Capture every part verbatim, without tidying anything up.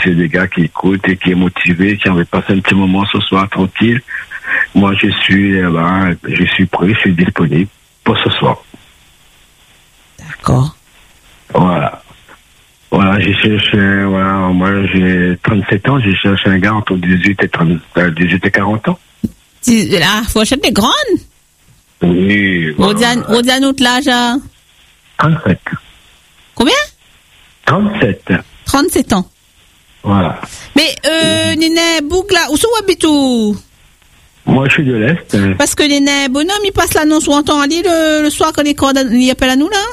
c'est des gars qui écoutent et qui est motivé, qui avaient passé un petit moment ce soir tranquille. Moi, je suis, euh, ben, je suis prêt, je suis disponible pour ce soir. D'accord. Voilà. Voilà, je cherche, euh, voilà, moi j'ai trente-sept ans, je cherche un gars entre dix-huit et trente, euh, dix-huit et quarante ans. Là, faut acheter des grandes. Oui. Voilà. Au dernier l'âge à trente-sept. Combien? trente-sept. trente-sept ans. Voilà. Mais, euh, Néné Bougla, où sont vous habitez? Moi, je suis de l'Est. Parce que Néné Bonhomme, il passe l'annonce où on entend aller le, le soir quand les cordes, il appelle à nous, là?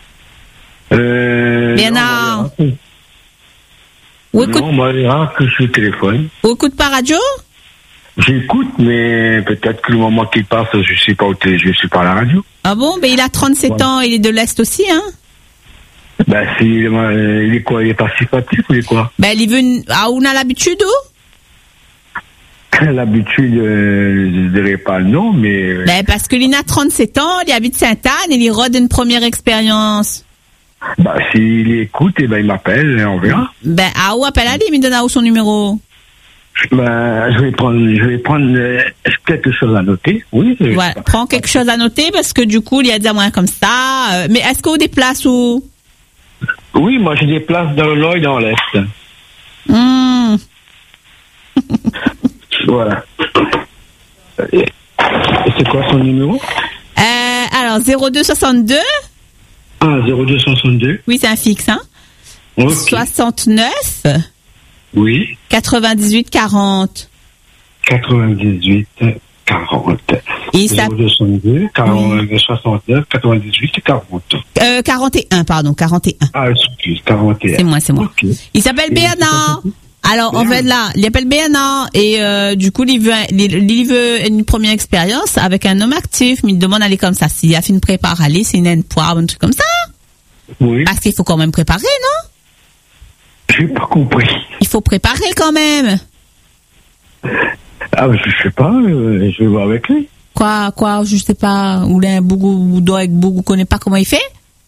Euh. Bernard. Non, Ou écoute. non, moi, il y a que je suis au téléphone. Ou écoute par radio? J'écoute, mais peut-être que le moment qu'il passe, je suis pas au télé, je suis pas à la radio. Ah bon? Ben, il a trente-sept ouais. ans, il est de l'Est aussi, hein? Ben, si, euh, il est quoi? Il est participatif ou il est quoi? Ben, il veut une... Ah, on a l'habitude, ou? L'habitude, euh, je dirais pas le nom, mais... Ben, parce que il a trente-sept ans, il habite Sainte-Anne, et il rôde une première expérience. Bah, s'il écoute, eh ben, il m'appelle, et on verra. Ben, ah, ou appelle à lui, il me donne à où son numéro? Ben, je vais prendre, je vais prendre euh, quelque chose à noter, oui. Voilà, prends quelque chose à noter, parce que du coup, il y a des moyens comme ça. Euh, mais est-ce qu'on déplace où? Oui, moi, je déplace dans le Nord et dans l'Est. Mmh. Voilà. Et c'est quoi son numéro? euh, Alors, zéro deux soixante-deux. Ah, zéro deux soixante-deux. Oui, c'est un fixe, hein. Okay. soixante-neuf. Oui. quatre-vingt-dix-huit quarante. quatre-vingt-dix-huit quarante. Et ça... zéro deux soixante-deux, quarante, soixante-neuf, quatre-vingt-dix-huit quarante. Euh, quarante et un, pardon, quarante et un. Ah, excuse, quarante et un. C'est moi, c'est moi. Okay. Il s'appelle Bernard. Alors, en fait, là, il appelle Bernard et euh, du coup, il veut, il, il veut une première expérience avec un homme actif, mais il demande d'aller comme ça. S'il a fait une prépa à aller, c'est une, une poire, un truc comme ça. Oui. Parce qu'il faut quand même préparer, non? J'ai pas compris. Il faut préparer quand même. Ah, je sais pas, euh, je vais voir avec lui. Quoi, quoi, je sais pas, ou là, Bougou, ou avec Bougou, connaît pas comment il fait?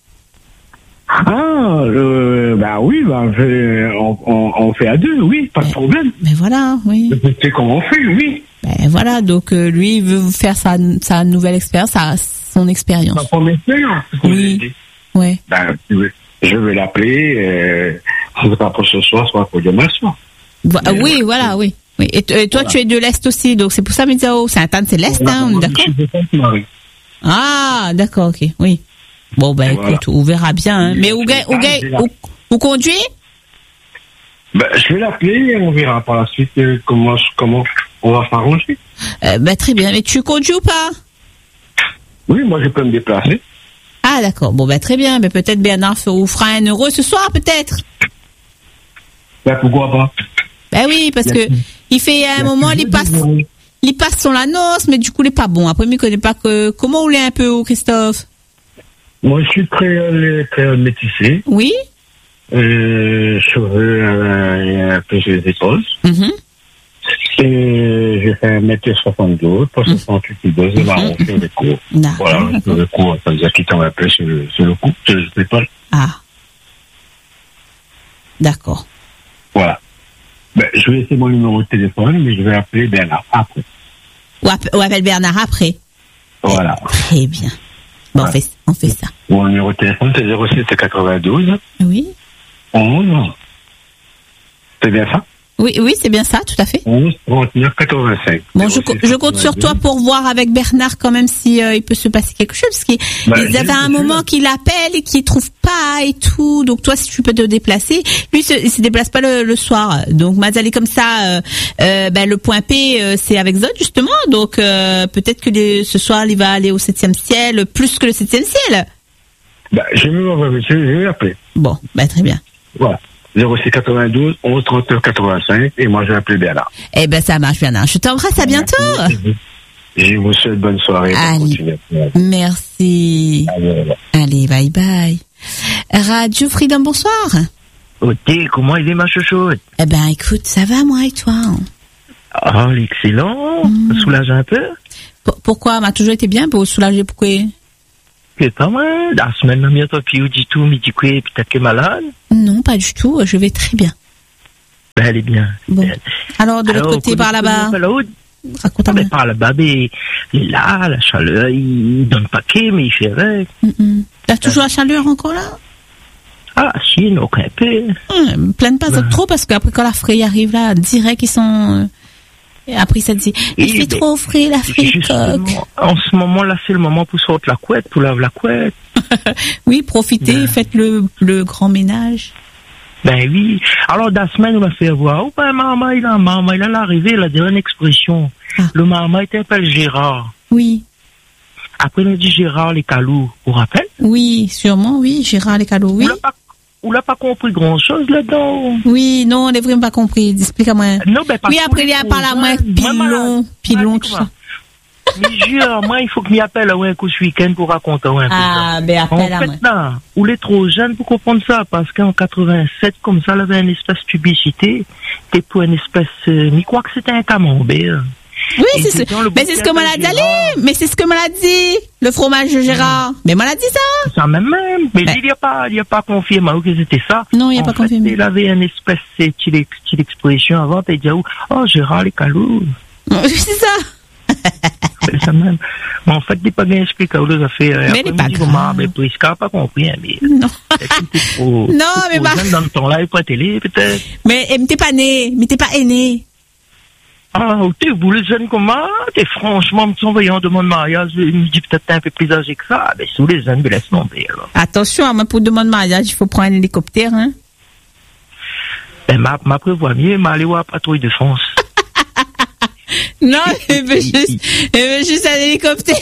Ah, euh, bah oui, bah, je, on, on, on fait à deux, oui, pas de problème. Mais voilà, oui. Je sais comment on fait, oui. Ben voilà, donc euh, lui, il veut faire sa, sa nouvelle expérience, sa, son expérience. Sa première expérience, oui. Oui. Ben, je vais l'appeler, euh, ce sera pour ce soir, soit pour demain soir. Bah, oui, euh, voilà, oui. oui. Et, et toi, voilà. Tu es de l'Est aussi, donc c'est pour ça, mais oh, Sainte-Anne, c'est l'Est, hein, on est d'accord? Je suis de Sainte-Marie. Ah, d'accord, ok, oui. Bon, ben, écoute, voilà. On verra bien, hein. Mais où, où, où, où conduit? Ben, je vais l'appeler et on verra par la suite euh, comment, comment on va s'arranger. Euh, ben, très bien. Mais tu conduis ou pas? Oui, moi, je peux me déplacer. Ah, d'accord. Bon, ben, très bien. Mais peut-être Bernard vous fera un euro ce soir, peut-être. Ben, pourquoi pas? Ben oui, parce que il fait à un moment, il passe, il passe son annonce, mais du coup, il est pas bon. Après, il ne connaît pas que, comment on l'est un peu, Christophe? Moi, je suis très, très métissé. Oui. Euh, cheveux euh, un peu sur les épaules. Mm-hmm. Et j'ai fait un mètre soixante-douze pour soixante-huit kilos de marron sur le cou. Voilà, sur le cou, ça veut dire qu'il tombe un peu sur le, sur le cou, sur les épaules. Ah. D'accord. Voilà. Ben, je vais laisser mon numéro de téléphone, mais je vais appeler Bernard après. Ou, app- ou appelle Bernard après. Voilà. Très bien. Bon, voilà. on, fait, on fait ça. Mon numéro de téléphone, c'est zéro sept quatre-vingt-douze. Oui. onze. C'est bien ça? Oui, oui, c'est bien ça, tout à fait. onze trente-neuf quatre-vingt-cinq. Bon, je, je compte sur toi pour voir avec Bernard quand même si euh, il peut se passer quelque chose, parce qu'il bah, il avait un moment qu'il appelle et qu'il trouve pas et tout. Donc toi, si tu peux te déplacer, lui, il se, il se déplace pas le, le soir. Donc Mazali comme ça, euh, euh, ben le point P, euh, c'est avec Zod justement. Donc euh, peut-être que les, ce soir, il va aller au septième ciel, plus que le septième ciel. Bah, je vais, je vais l'appeler. Bon, bah très bien. Voilà. zéro six quatre-vingt-douze onze trente-neuf quatre-vingt-cinq et moi je vais appeler Bernard. Eh ben ça marche Bernard. Je t'embrasse, à bientôt. Je vous souhaite bonne soirée. Allez. Merci. Allez, Allez, bye bye. Radio Freedom, bonsoir. Ok, comment il est ma chouchoute? Eh ben écoute, ça va moi et toi? Ah, oh, excellent. Mmh. Soulage un peu. P- pourquoi? M'a toujours été bien pour soulager, pourquoi? C'est pas mal. La semaine dernière, toi, puis du tout, mais du coup, peut-être que malade? Non, pas du tout. Je vais très bien. Ben, elle est bien. Bon. Elle... Alors, de l'autre côté, par là-bas. Raconte-moi. Ah, par là-bas, mais il est là, la chaleur, il donne paquet, mais il fait avec. Mm-mm. T'as toujours euh... la chaleur encore là? Ah, si, non, un peu. Hum, plaine pas ben... trop, parce qu'après, quand la fraîche arrive là, direct, ils sont. Et après, ça dit, il fait ben, trop frais, la fricoque. En ce moment-là, c'est le moment pour sortir la couette, pour laver la couette. Oui, profitez, ben... faites le, le grand ménage. Ben oui. Alors, dans la semaine, on a fait voir, oh, ben, maman, il a, maman, il a arrivé, il a dit une expression. Ah. Le maman, il s'appelle Gérard. Oui. Après, on a dit Gérard les Calous, vous vous rappelez? Oui, sûrement, oui, Gérard les Calous, oui. On n'a pas compris grand-chose là-dedans. Oui, non, on n'a vraiment pas compris. Explique-moi. Non, ben, oui, après, il y a par la main, pilon, pilon, tout ça. Mais jure, moi, il faut qu'il m'appelle à un coup ce week-end pour raconter un peu. Ah, ben, appelle à moi. En fait, là, on est trop jeune pour comprendre ça, parce qu'en quatre-vingt-sept, comme ça, il avait une espèce de publicité, c'était pour une espèce, euh, mais quoi que c'était un camembert. Oui, c'est ce, mais c'est ce que m'a dit, mais c'est ce que m'a dit, le fromage de Gérard. Mmh. Mais m'a dit ça. Ça même, même. Mais ben. il n'y a pas, il n'y a pas confirmé que c'était ça. Non, il n'y a en pas fait, confirmé. Il avait une espèce de petite, petite expression avant, il disait, oh, Gérard les Calous. C'est ça. C'est ça même. Mais en fait, il n'est pas bien expliqué, ça fait, mais il n'est pas grave. Mais Prisca n'a pas compris, mais. Non. Trop, non, mais bah. Dans le temps-là, il pas télé, peut-être. Mais, mais t'es pas né, mais t'es pas aîné. Ah, tu vous les jeunes comme moi, t'es franchement, me voyant de mon mariage, je me dis peut-être un peu plus âgé que ça, mais sous les jeunes, me laisse tomber, alors. Attention, moi, pour demander mariage, il faut prendre un hélicoptère, hein. Ben, ma, ma prévoit mieux, m'aller voir la patrouille de France. Non, il veut juste, il veut juste un hélicoptère.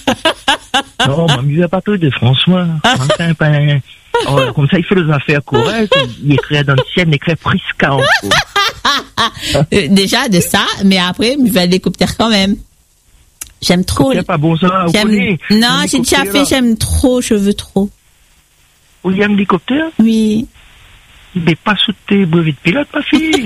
Non, m'a mieux la patrouille de France, moi. Enfin, ben, oh, comme ça, il fait les affaires correctes, il écrit dans le ciel, il écrit Prisca, en gros. euh, déjà de ça, mais après, il va l'hélicoptère quand même. J'aime trop. C'est pas bon ça. J'aime... Non, j'ai déjà fait, j'aime trop, je veux trop. Vous aimez l'hélicoptère? Oui. Mais pas sous tes brevets de pilote, ma fille.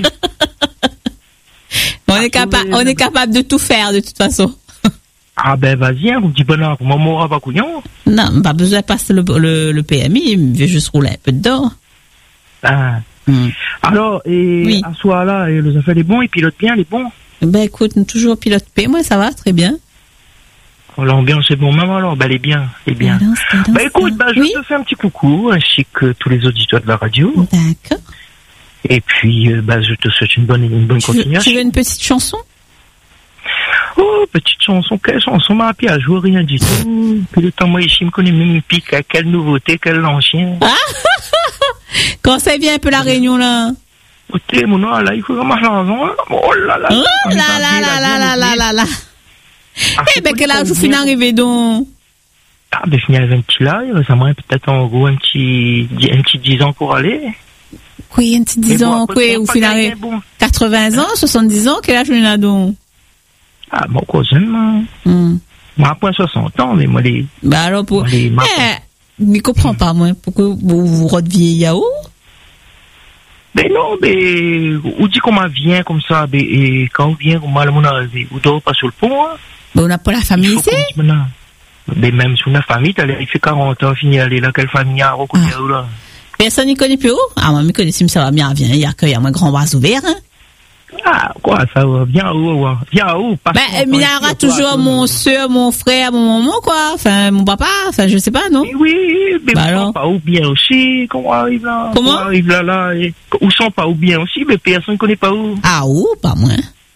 on, est capa- on est capable de tout faire, de toute façon. Ah ben vas-y, on dit bon an, mon mort va couillon. Non, pas besoin de passer le, le, le P M I, je vais juste rouler un peu dedans. Ah. Hmm. Alors, et oui. À ce soir-là, les affaires les bons, ils pilotent bien, les bons. Ben écoute, toujours pilote P, moi ça va, très bien. Oh, l'ambiance est bon, maman, alors, ben elle est bien, elle est bien. Balance, balance, ben écoute, ben, je oui. te fais un petit coucou, ainsi que tous les auditeurs de la radio. D'accord. Et puis, euh, ben je te souhaite une bonne, une bonne tu continuation. Veux, tu veux une petite chanson? Oh, petite chanson, quelle chanson m'a appris à jouer, rien du tout. Puis le temps, moi, ici, me connaît même pique, quelle nouveauté, quel ancien. Ah quand ça vient un peu la réunion, là. Écoutez, mon nom, là, il faut vraiment changer. Oh là là. Oh là là là là là là là là. Eh ben, quel âge vous finissez d'arriver, donc? Ah, ben, je finis avec un petit là, récemment, peut-être en gros, un petit, un petit dix ans pour aller. Quoi, un petit dix ans, quoi, vous finissez quatre-vingts ans, soixante-dix ans, quel âge vous avez donc? Ah, mon cousin, moi. Hum. Moi, pas soixante ans, mais moi, les. Bah, alors, pour. Eh, mais comprends pas, moi. Pourquoi vous vous redeviez Yahoo? Ben non, mais, on dit qu'on m'a vient comme ça, ben, et quand on vient, on m'a le monde arrivé, on dort pas sur le pont, hein. Ben, on n'a pas la famille ici? Ben, même sur la famille, t'as l'air, il fait quarante ans, fini aller là, quelle famille a reconnu, ah. Là? Personne n'y connaît plus où? Ah, moi, je connais, si ça va bien, viens, il y a qu'il y a un grand bras ouvert, hein. Ah, quoi, ça va, viens où, viens où, pas. Ben, mais il y aura toujours quoi, mon soeur, mon frère, mon maman, quoi. Enfin, mon papa, enfin, je sais pas, non? Oui, oui, mais bah, où sont pas ou bien aussi, comment arrive là? Comment? Comment arrive là, là, et, où sont pas ou bien aussi, mais personne ne connaît pas où. Ah, où? Pas moi.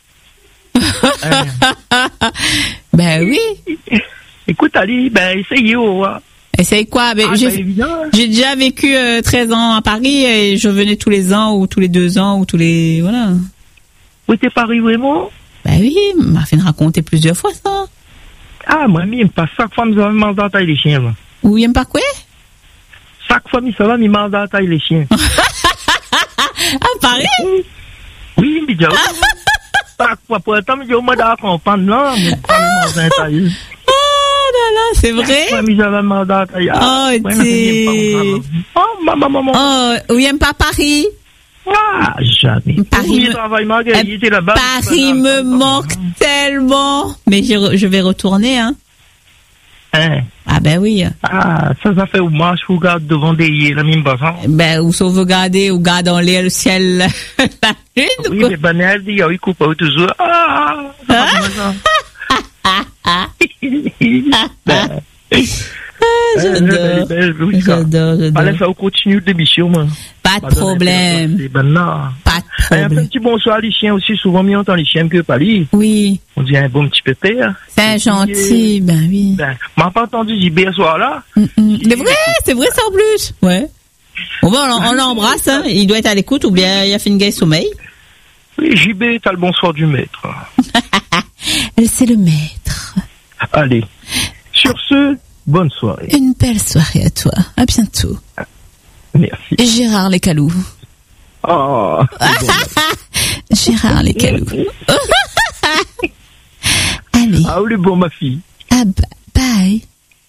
euh. Ben oui. Écoute, Ali, ben, essayez, où, hein. Essaye quoi? Ben, ah, j'ai, ben, j'ai déjà vécu euh, treize ans à Paris et je venais tous les ans ou tous les deux ans ou tous les, voilà. Où t'es Paris vraiment? Ben oui, m'a fait raconter plusieurs fois ça. Ah, moi, il me passe chaque fois, il me mandat à taille les chiens. Moi. Ou il me pas quoi? Chaque fois, il me mandat à taille les chiens. À Paris? Oui, mais déjà. Chaque fois, pour le temps, il me dit, au moins d'accompagner là, mais pas me mandat à taille. Oh là là, c'est vrai? Chaque fois, il me mandat à taille. Oh, t'es. Oh, maman, maman. Oh, ou il me pas Paris? Ah, jamais. Paris, me... Paris me manque tellement. Mais je, je vais retourner, hein. Hein? Ah ben oui. Ah, ça, ça fait où moi, je regarde devant des la même base. Ben, ou sauvegarder, ou garder dans l'air, le ciel, la lune. Oui, mais ben, elle dit, il coupe pas toujours. Ah, ça ben, Ah, j'adore. J'adore, j'adore. Allez, ça continue l'émission, moi. Pas de problème. Ben non. Pas de problème. Un petit bonsoir les chiens aussi, souvent mieux entend les chiens que Pali. Oui. On dit un bon petit pépère. C'est gentil, ben oui. Ben, m'a pas entendu J B ce soir-là. Mm -mm. C'est vrai, c'est vrai ça en plus. Ouais. Bon, ben, on l'embrasse, hein. Il doit être à l'écoute ou bien il a fait une gaie sommeil. Oui, J B, t'as le bonsoir du maître. C'est le maître. Allez. Sur ce, bonne soirée. Une belle soirée à toi. À bientôt. Merci. Gérard Lescalous. Oh. Gérard Lescalous. Allez. Ah, le bon, ma fille. Ah, bye.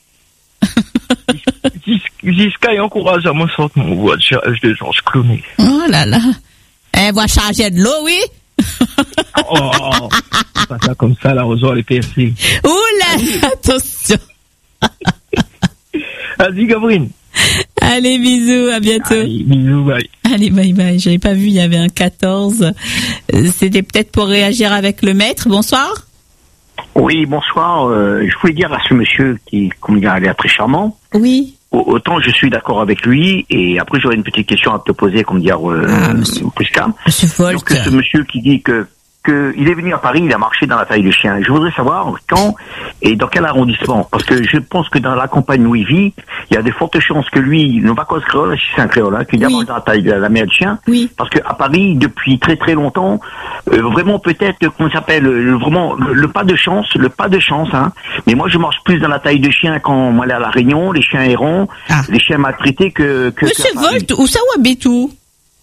Jusqu'à y encourage à moi sortir mon voix de charge de gens clonés. Oh là là. Elle va charger de l'eau, oui. Oh. Pas ça comme ça, l'arrosoir, les P S C. Ouh là, attention. Vas-y, Gabrine. Allez, bisous, à bientôt. Allez, bisous, bye. Allez, bye bye. J'avais pas vu, il y avait un quatorze. C'était peut-être pour réagir avec le maître. Bonsoir. Oui, bonsoir. Euh, je voulais dire à ce monsieur qui, comme il a l'air très charmant. Oui. Autant je suis d'accord avec lui, et après j'aurais une petite question à te poser, comme dire euh, ah, monsieur, Prisca. Monsieur Volt. Donc ce monsieur qui dit que que il est venu à Paris, il a marché dans la taille de chien. Je voudrais savoir quand et dans quel arrondissement, parce que je pense que dans la campagne où il vit, il y a de fortes chances que lui, non pas cause créole, si c'est un créole, hein, qu'il a marché dans la taille de la mère de chien. Oui. Parce que à Paris, depuis très très longtemps, euh, vraiment peut-être, comment ça s'appelle, le, vraiment le, le pas de chance, le pas de chance, hein. Mais moi je marche plus dans la taille de chien quand moi aller à la Réunion, les chiens errants, ah. les chiens maltraités que. que Monsieur que Volt, où ça ou habite où?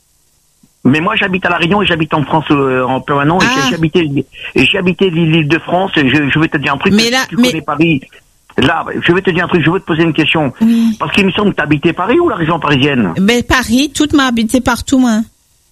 Mais moi, j'habite à La Réunion et j'habite en France euh, en permanent. Ah. Et j'ai habité, et j'ai habité l'île de France. Et je, je vais te dire un truc. Mais là, tu mais... connais Paris. Là, je vais te dire un truc. Je veux te poser une question. Oui. Parce qu'il me semble que tu habitais Paris ou la région parisienne? Mais Paris, toute m'a habité partout, moi.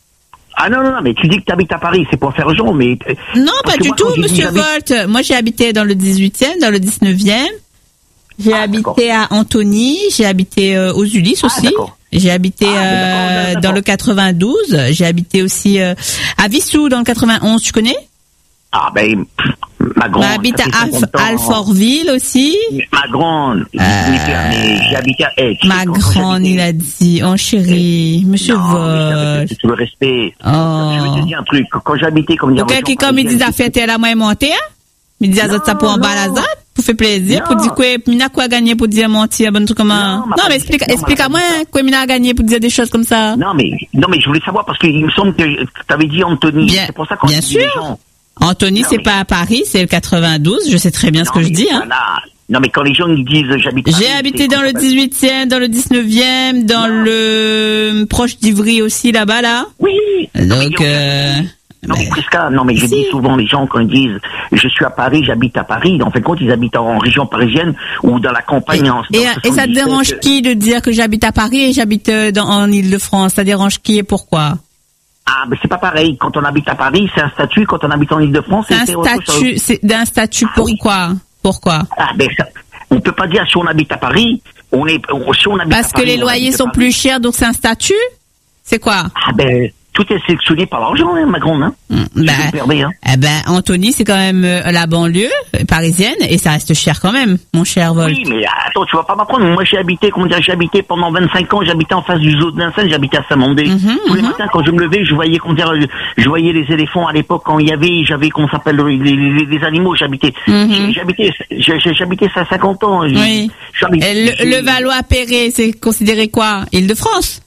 Ah non, non, non, mais tu dis que tu habites à Paris, c'est pour faire genre, mais... Non, pas du moi, tout, monsieur Volt. Moi, j'ai habité dans le dix-huitième, dans le dix-neuvième. J'ai ah, habité à Antony, j'ai habité euh, aux Ulysses ah, aussi. J'ai habité ah, euh, dans le quatre-vingt-douze. J'ai habité aussi euh, à Vissou dans le quatre-vingt-onze. Tu connais? Ah ben, ma grande. J'ai habité à Alfortville aussi. Ma grande. Euh, mais j'ai habité à Aix. Ma grande, il a dit. Oh chérie, monsieur Vol. C'est tout le respect. Oh. Je vais te dire un truc. Quand j'habitais comme dire. Ok, qui comme il disait à fêter la moyen montée, hein? Il disait ça pour en balazade, pour faire plaisir, pour dire quoi, mina quoi gagner pour dire mentir, bon truc comment. Non, mais explique, explique à moi, quoi mina a gagné pour dire des choses comme ça. Non, mais, non, mais je voulais savoir parce qu'il me semble que t'avais dit Antony. Bien, c'est pour ça qu'on bien sûr. Gens... Antony, c'est mais... pas à Paris, c'est le quatre-vingt-douze, je sais très bien non, ce que je dis, hein. Voilà. Non, mais quand les gens ils disent j'habite J'ai habité dans le dix-huitième, dans le dix-neuvième, dans non. le, proche d'Ivry aussi, là-bas, là. Oui. Donc, euh, Non, mais Prisca, non, mais je si. dis souvent, les gens, quand ils disent, je suis à Paris, j'habite à Paris, en fait, quand ils habitent en région parisienne ou dans la campagne. Et, en, et, et ça te dérange que... qui de dire que j'habite à Paris et j'habite dans, en Île-de-France? Ça dérange qui et pourquoi? Ah, mais c'est pas pareil. Quand on habite à Paris, c'est un statut. Quand on habite en Île-de-France, c'est, c'est un statut. C'est d'un statut. Ah, pourquoi? Oui. Pourquoi? Ah, ben, ça, on peut pas dire si on habite à Paris, on est, on, si on habite Parce à Paris, que les loyers sont plus chers, donc c'est un statut? C'est quoi? Ah, ben, tout est sélectionné par l'argent, hein, ma grande, hein. Mmh, ben, perder, hein. Eh ben, Antony, c'est quand même euh, la banlieue parisienne, et ça reste cher quand même, mon cher Volt. Oui, mais attends, tu vas pas m'apprendre. Moi, j'ai habité, comment dire, j'ai habité pendant vingt-cinq ans, j'habitais en face du zoo de Vincennes, j'habitais à Saint-Mandé. Mmh, Tous les mmh. matins, quand je me levais, je voyais, comment dire, je voyais les éléphants à l'époque, quand il y avait, j'avais, comment s'appelle, les, les, les animaux, j'habitais, mmh. j'habitais, j'habitais ça à cinquante ans. Oui. Le, le Valois-Perret, c'est considéré quoi? Île-de-France?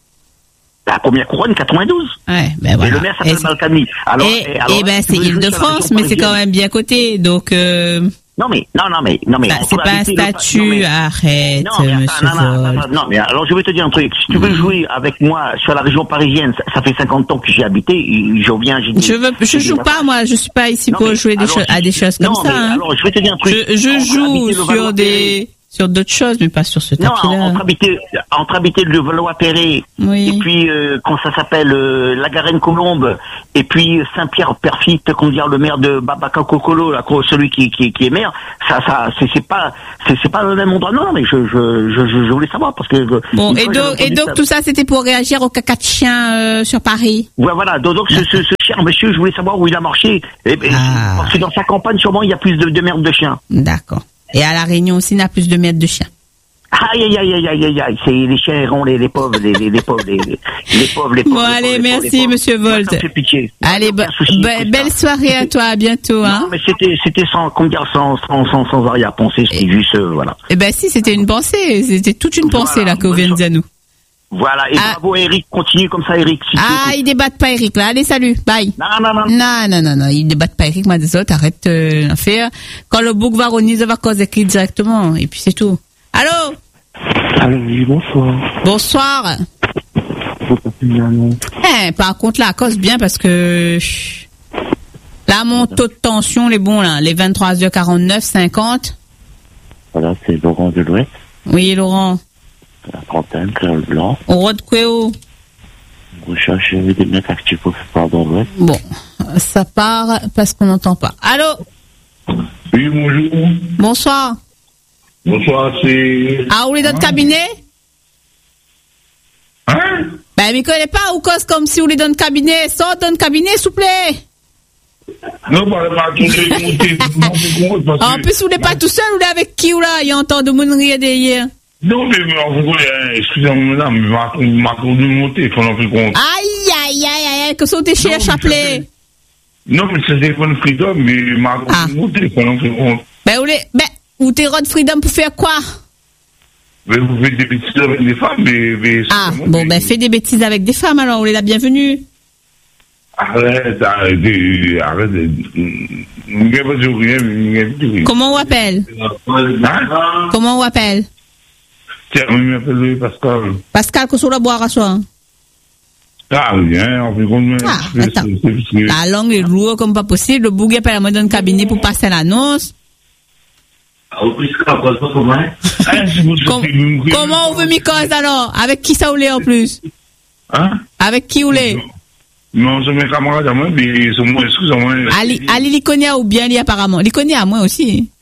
La première couronne, quatre-vingt-douze. Ouais, ben voilà. Et le maire s'appelle Balkany. Alors, et, et, alors, et ben, c'est Île-de-France, mais c'est quand même bien coté, donc, euh... Non, mais, non, non, mais, non, mais. Bah, c'est pas un statut, non, mais, arrête, non, mais, monsieur non, non, non, non, non, mais alors, je vais te dire un truc. Si tu veux mmh. jouer avec moi sur la région parisienne, ça, ça fait cinquante ans que j'y ai habité, je viens, j'ai dit. Je veux, je joue pas, moi, je suis pas ici non, pour mais, jouer des alors, cho- à des choses comme non, ça, mais, hein. Alors, je vais te dire un truc. Je, je joue sur des, sur d'autres choses, mais pas sur ce tapis-là. Non, entre habiter, entre habiter le Valois-Perret, oui. et puis, euh, quand ça s'appelle, euh, la Garenne-Colombe, et puis Saint-Pierre-Perfit, comment dire, le maire de Babaka Kokolo, là, celui qui, qui, qui est maire, ça, ça, c'est, c'est pas, c'est, c'est pas le même endroit. Non, mais je, je, je, je voulais savoir parce que. Bon, et donc, et donc ça... tout ça, c'était pour réagir au caca de chien euh, sur Paris. Ouais, voilà. Donc, donc ce, ce, ce cher monsieur, je voulais savoir où il a marché. Et, ah. Parce que dans sa campagne, sûrement, il y a plus de, de merde de chiens. D'accord. Et à La Réunion aussi, il y a plus de merde de chiens. Aïe, aïe, aïe, aïe, aïe, aïe, c'est les chiens errants, les, les pauvres, les, les, les pauvres, les, les pauvres, les pauvres. Bon, allez, les pauvres, merci, les pauvres. monsieur Volt. Ça me fait pitié. Allez, be- souci, be- belle soirée à toi, à bientôt, hein. Non, mais c'était, c'était sans, comment dire, sans, sans, sans, sans arrière-pensée, c'était et, juste, euh, voilà. Eh ben, si, c'était une pensée, c'était toute une voilà, pensée, là, que vous venez de dire nous. Voilà, et ah. bravo, Eric, continue comme ça, Eric. Si ah, il débatte pas, Eric, là. Allez, salut, bye. Non, non, non. Non, non, non, non, il débatte pas, Eric, moi, des autres, arrête, euh, d'en faire. Quand le bouc va ronner, ça va causer écrit directement, et puis c'est tout. Allô? Allô, oui, bonsoir. Bonsoir. Eh, par contre, là, à cause bien parce que là, mon taux de tension, les bons, là, les vingt-trois heures quarante-neuf, cinquante. Voilà, c'est Laurent de l'Ouest. Oui, Laurent. La trentaine, Créole Blanc. Au roi de Quéo. Recherche des mecs actifs pour faire dans l'Ouest. Bon, ça part parce qu'on n'entend pas. Allô? Oui, bonjour. Bonsoir. Bonsoir, c'est... Ah, vous voulez dans le cabinet? Hein? Ben, je ne connais pas, ou cause comme si vous voulez dans le cabinet. Sors dans le cabinet, s'il vous plaît. Non, bah, bah, tout est monté. En plus, vous n'êtes pas tout seul, vous êtes avec qui, ou là? Il y a entendu de monde rire derrière. Non, mais, mais excusez-moi, madame, mais ma cour de monter, il faut en faire compte. Aïe, aïe, aïe, aïe, que sont tes chiens chapelet? Non, mais c'est téléphone Freedom, mais ma cour de monter, il faut en faire compte. Ben, vous voulez, ben, ou t'es Rod Freedom pour faire quoi? Mais vous faites des bêtises avec des femmes, mais... mais ah, bon, ben, fais des bêtises avec des femmes, alors, vous êtes la bienvenue. Arrête, arrête, arrête. Comment on appelle? Hein? Comment on appelle? Tiens, on m'appelle Pascal. Pascal, que sur la boire à soi? Ah, bien, on fait comme... Ah, attends. La langue est lourde comme pas possible. Le bouguet appelle à moi dans le cabinet pour passer l'annonce. Comment on veut m'y cause alors? Avec qui ça vous l'est en plus? Hein? Avec qui vous l'est? Non, c'est mes camarades à moi, mais c'est moi, excusez-moi. Ali, Ali Liconia ou bien lui apparemment? Liconia à moi aussi.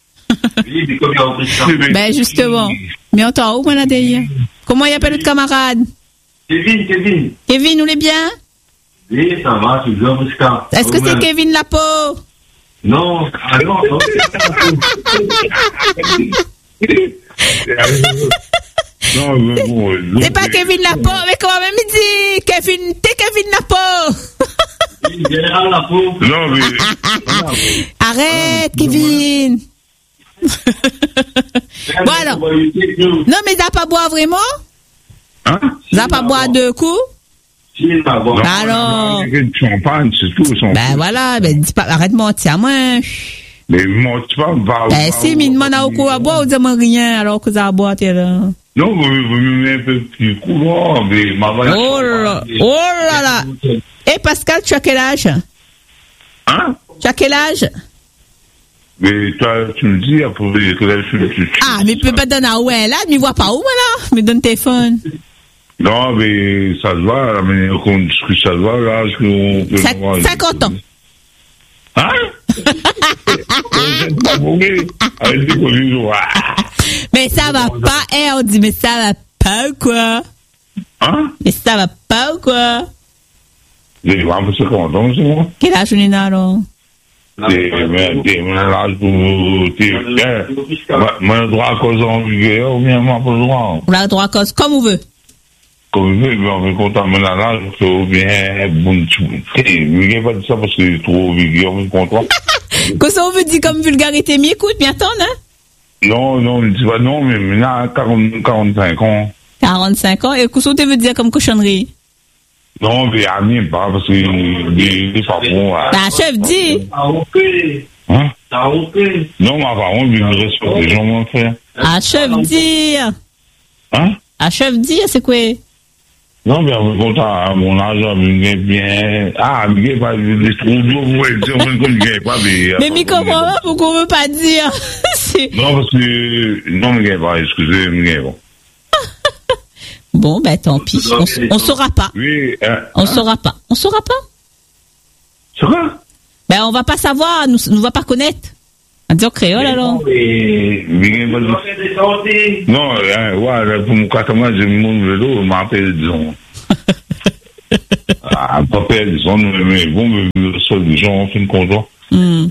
Ben justement. Mais on t'en où, moi, là, derrière? Comment il appelle notre camarade? Kevin, Kevin. Kevin, vous l'êtes bien? Oui, ça va, c'est bien, Muscat. Est-ce que c'est Kevin Lapo? Non, ah non, non. Non, mais bon, c'est pas Kevin Lapo, mais comment même il dit Kevin, t'es Kevin Lapo. Général Lapo. Non, mais... Arrête, Kevin. Bon alors. Non, mais ça pas boire vraiment? Hein? Ça pas boire deux coups? Non, alors. Champagne, c'est tout. Ben voilà, ben dis pas, arrête de mentir à moi. Mais mentir pas, va. Ben si, mais demande à quoi à boire, on demande rien, alors que ça a boire, t'es là. Non, vous me mettez un peu plus courant, mais ma voix. Oh là, oh là là. Eh Pascal, tu as quel âge? Hein? Tu as quel âge? Mais toi, tu me dis, après, que là, je suis. Ah, mais tu peux pas donner à ouais, là, tu ne vois pas où, là? Mais donne le téléphone. Non, mais ça se voit, la manière qu'on discute, ça se voit, là, ce qu'on peut voir. cinquante ans. Hein? Mais ça va pas, eh, on dit, mais ça va pas ou quoi? Hein? Mais ça va pas ou quoi? J'ai pas cinquante ans, c'est moi. Quel âge on est là, alors? T'es, mais, t'es, mais l'âge pour, t'es, moi, le droit à cause en vigueur, ou bien, moi, pas le droit. On a le droit à cause, comme on veut. Comme on veut, mais on veut content, mais l'âge, ou bien, bon, tu, mais pas dit ça parce que c'est trop vigueur, on veut content. Que ça, on veut dire comme vulgarité, mais écoute, mais attends, hein? Non, non, je dis pas non, mais maintenant, quarante, quarante-cinq ans. quarante-cinq ans, et que ça, tu veux dire comme cochonnerie? Non, mais à mien pas, parce que les, les patrons... La chef dit. Ah, ok. Hein? Ah, ok. Non, ma parole, il me respecte les gens, mon frère. La chef dit. Hein? La chef dit, c'est quoi? Non, mais on est content, à mon âge, on est bien... Ah, mais il n'y a pas de trous d'eau, vous voyez, on ne pas... Mais mais comprends pas pourquoi on ne veut pas dire. Non, parce que... Non, mais il n'y a pas, excusez, il n'y a pas. Bon, ben tant pis. On, on saura pas. Oui, hein, on hein? saura pas. On saura pas. Ben, on va pas savoir, nous, nous va pas connaître. On dit au créole, alors. Non, ouais, pour mon cas, moi, j'ai mon vélo, je m'appelle, disons. Ah, pas perdre, disons, mais bon, le seul, disons, on fait une conjointe. Hum.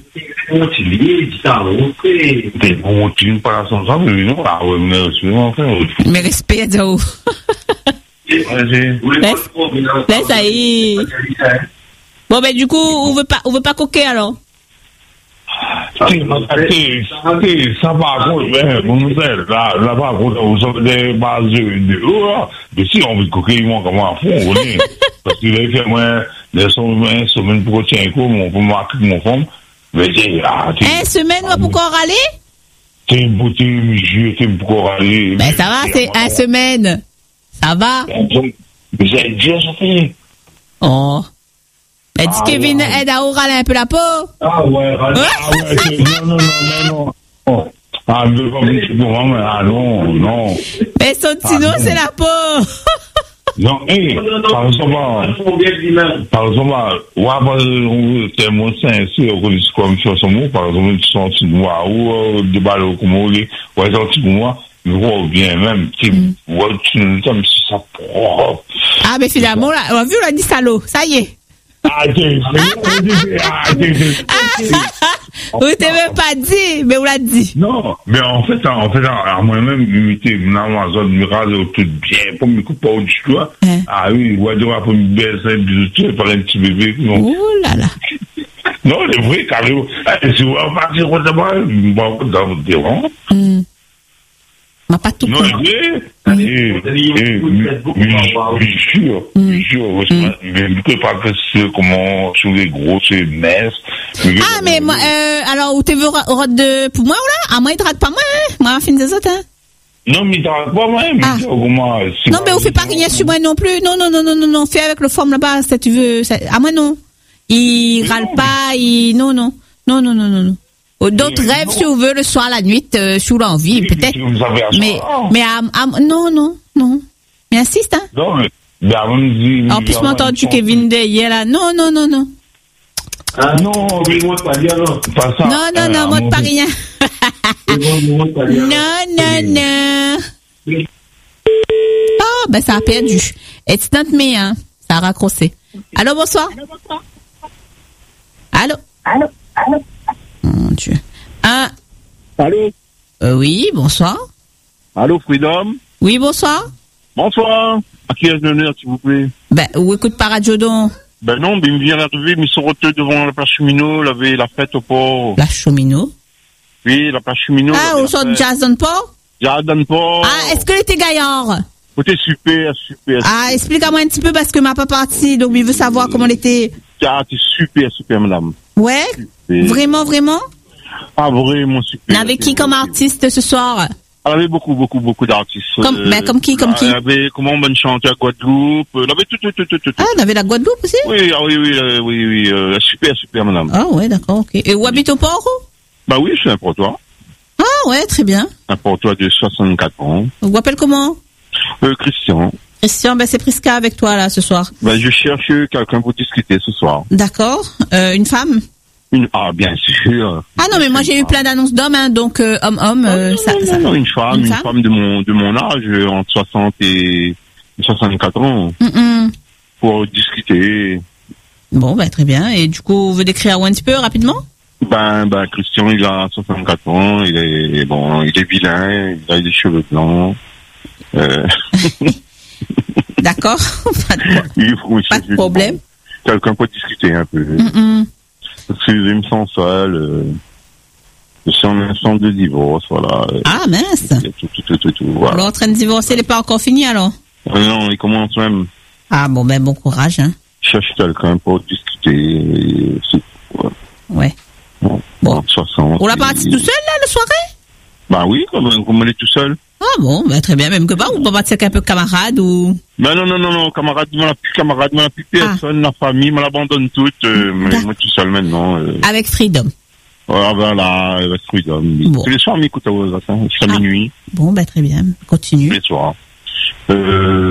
T'es bon, tu ne parles pas ensemble, mais non, ah ouais, mais excusez-moi, frère. Mais respect, Zao. Laisse, laisse aller. Bon, ben, du coup, on veut pas, on veut pas coquer, alors. Ça par contre, là, là par contre, vous avez des bases de haut, mais si on veut coquer, moi, comment à fond, on connaît. Parce qu'il a fait, moi, des semaines pour tirer un coup, on peut marquer mon femme. Mais c'est, ah, t'es. Eh, semaine, on va pourquoi râler? T'es une beauté, monsieur, t'es pourquoi râler. Ben, ça va, c'est une semaine. Ça va? Mais ça a déjà sorti. Oh. Elle dit Kevin aide à râler un peu la peau. Ah ouais, râler. Ah ouais, non, non, non, non. Ah, mais ah non, non. Mais son tino, c'est la peau. Non, hé, par exemple, par exemple, ouais, t'es mon sein, si on connaît comme ça, son mot, par exemple, tu sens une noix ou des balles comme on dit, ouais, c'est pour moi, je vois bien même, tu vois, tu nous dis, c'est ça propre. Ah, mais finalement, là, on a vu, on a dit salaud, ça y est. Ah, t'es, ah, t'es, vous t'avez même pas dit, mais on l'a dit. Non, mais en fait, en fait, à moi-même, imiter, dans ma zone, me raser tout bien, pour me couper au-dessus, tu vois. Ah oui, ouais, de voir pour me baisser, bisouter par un petit bébé. Oh là là. Non, c'est vrai, carrément. Si vous partez, on va voir, dans votre terrain. M'a pas tout compris. Non, je suis sûr, je suis sûr, je ne pas que comment, sur les gros, c'est mince. Ah, mais moi, euh, alors, où t'es vu, de, pour moi, ou là? Ah, moi, il te rate pas moi, hein? Moi, fin des autres, hein? Non, mais il te rate pas moi, mais ah. comment, non, mais on fait pas rien sur moi non plus. Non, non, non, non, non, non, fais avec le forme là-bas, si tu veux. Ah, moi, non. Il râle pas, il, non, non. Non, non, non, non, non. D'autres oui, rêves, non. Si vous voulez, le soir, la nuit, euh, sous l'envie, oui, peut-être. Si mais, mais, à, à, non, non, non. Mais insiste, hein. Non, mais, mais avant de dire. En plus, m'as entendu Kevin de hier, là. Non, non, non, non. Ah, non, mais moi, pas dire, non. Pas ça. Non, non, non, moi, pas rien. Non, non, non. Oh, ben, ça a perdu. It's not me, hein. Ça a raccroché. Allô, bonsoir. Allô. Allô. Allô. Mon Dieu. Ah. Allô. Euh, oui, bonsoir. Allô, Freedom. Oui, bonsoir. Bonsoir. À qui ai-je l'honneur, s'il vous plaît? Ben, ou écoute pas Radio Don. Ben non, ben, il me vient d'arriver, mais ils sont retenus devant la place Cheminot, il avait la fête au port. La Cheminot? Oui, la place Cheminot. Ah, au sort de Jazz dans le port? Jazz dans le port. Ah, est-ce que était gaillard? C'était super, super. Ah, explique-moi un petit peu parce que ma pas partie, donc il veut savoir comment elle était. Ah, t'es super, super, madame. Ouais? Super. Vraiment, vraiment? Ah, vraiment super. Avec qui comme artiste ce soir? Elle avait beaucoup, beaucoup, beaucoup d'artistes. Comme, euh, ben, comme qui, comme qui? Elle avait, comment on chantait à Guadeloupe. Elle avait tout, tout, tout, tout, tout. Ah, elle avait la Guadeloupe aussi? Oui, ah, oui, oui, euh, oui, oui, euh, super, super, madame. Ah, ouais, d'accord, ok. Et où habite au port? Bah oui, je suis un portois. Ah, ouais, très bien. Un portois de soixante-quatre ans. Vous vous appelez comment? Euh, Christian. Christian, ben, c'est Prisca avec toi, là, ce soir. Ben, je cherche quelqu'un pour discuter ce soir. D'accord. Euh, une femme? Une, ah, bien sûr. Ah non, mais moi j'ai eu plein d'annonces d'hommes, hein, donc euh, homme-homme. Euh, non, ça, non, ça... non, une femme, une, une femme, femme de mon de mon âge, entre soixante et soixante-quatre ans, mm-mm. pour discuter. Bon, ben très bien. Et du coup, vous voulez décrire un petit peu rapidement? Ben, ben, Christian, il a soixante-quatre ans, il est bon, il est vilain, il a des cheveux blancs. Euh... D'accord. Pas de, il faut, pas de problème. Quelqu'un pour discuter un peu. Mm-mm. Parce que je me sens seul. Euh, je suis en instance de divorce, voilà. Ah, mince. Tout, tout, tout, tout, tout, voilà. Alors, en train de divorcer, il n'est pas encore fini, alors? euh, Non, il commence même. Ah, bon, ben, bon courage, hein. Je cherche quelqu'un pour discuter. Et, ouais. Ouais. Bon. Bon. soixante. On l'a parti tout seul, là, le soirée? Bah oui, comme, comme on est tout seul. Ah bon, ben, très bien, même que pas, ou pas partir avec un peu camarade, ou? Ben non, non, non, non, camarade, moi, la plus camarade, moi, la plus personne, ah. La famille, me l'abandonne toute, euh, mais moi tout seul maintenant. Euh. Avec Freedom. Voilà, voilà, avec Freedom. Bon. Tous les soirs, m'écoute à vos jusqu'à ah. minuit. Bon, ben très bien, continue. Tous les soirs. Euh,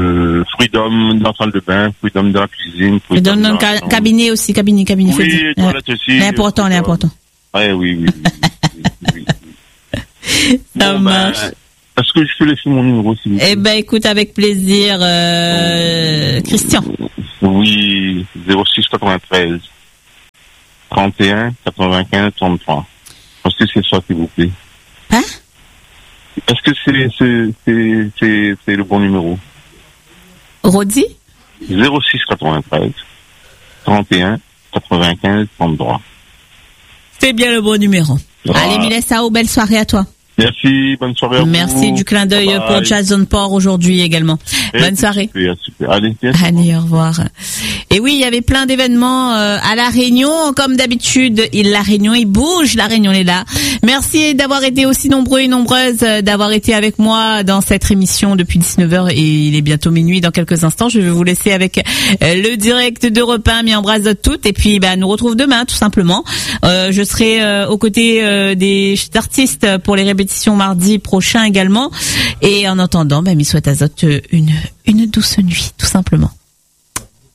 Freedom dans la salle de bain, Freedom dans la cuisine. Freedom dans le ca- cabinet aussi, cabinet, cabinet. Oui, les toilettes aussi. L'important, l'important. Ouais, oui, oui, oui. oui, oui. Ça bon, marche. Ben, est-ce que je peux laisser mon numéro, s'il vous plaît? Eh ben, écoute, avec plaisir, euh, Christian. Oui, zéro six quatre-vingt-treize trente et un quatre-vingt-quinze trente-trois. Est-ce que c'est ça, s'il vous plaît? Hein? Est-ce que c'est, c'est, c'est, c'est, c'est le bon numéro? Rodi? zéro six quatre-vingt-treize trente et un quatre-vingt-quinze trente-trois. C'est bien le bon numéro. Voilà. Allez, Milessao, belle soirée à toi. Merci, bonne soirée à vous. Merci du clin d'œil bye pour Jason Port aujourd'hui également. Et bonne soirée. Super, super. Allez, Allez, au revoir. Et oui, il y avait plein d'événements euh, à La Réunion. Comme d'habitude, il, La Réunion, il bouge. La Réunion est là. Merci d'avoir été aussi nombreux et nombreuses, euh, d'avoir été avec moi dans cette émission depuis dix-neuf heures et il est bientôt minuit dans quelques instants. Je vais vous laisser avec euh, le direct d'Europe un. M'y embrasse de toutes. Et puis, bah, nous retrouve demain, tout simplement. Euh, je serai euh, aux côtés euh, des artistes pour les répétitions mardi prochain également. Et en attendant, bah, m'y souhaite à Zot une, une douce nuit, tout simplement.